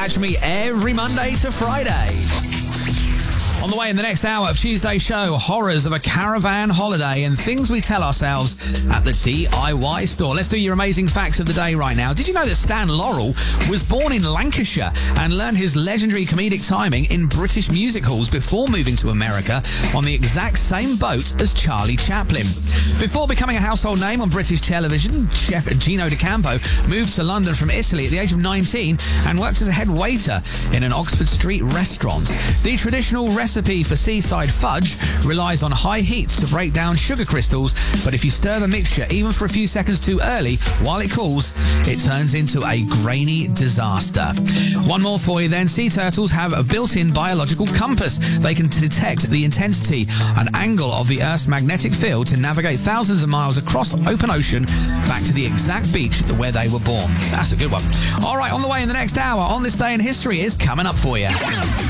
catch me every Monday to Friday. On the way in the next hour of Tuesday's show, horrors of a caravan holiday and things we tell ourselves at the DIY store. Let's do your amazing facts of the day right now. Did you know that Stan Laurel was born in Lancashire and learned his legendary comedic timing in British music halls before moving to America on the exact same boat as Charlie Chaplin? Before becoming a household name on British television, chef Gino D'Acampo moved to London from Italy at the age of 19 and worked as a head waiter in an Oxford Street restaurant. The traditional recipe for seaside fudge relies on high heat to break down sugar crystals, but if you stir the mixture even for a few seconds too early while it cools, it turns into a grainy disaster. One more for you then. Sea turtles have a built-in biological compass. They can detect the intensity and angle of the Earth's magnetic field to navigate thousands of miles across open ocean back to the exact beach where they were born. That's a good one. All right, on the way in the next hour, On This Day in History is coming up for you.